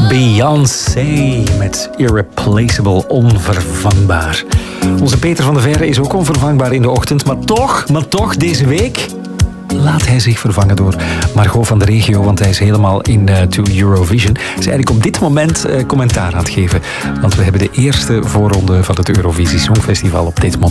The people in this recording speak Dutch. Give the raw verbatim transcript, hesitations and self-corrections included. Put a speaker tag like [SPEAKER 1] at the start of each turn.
[SPEAKER 1] Beyoncé met Irreplaceable, onvervangbaar. Onze Peter van der Veire is ook onvervangbaar in de ochtend, maar toch, maar toch deze week laat hij zich vervangen door Margot van de Regio, want hij is helemaal in uh, to Eurovision. Ze is eigenlijk op dit moment uh, commentaar aan het geven, want we hebben de eerste voorronde van het Eurovisie Songfestival op dit moment.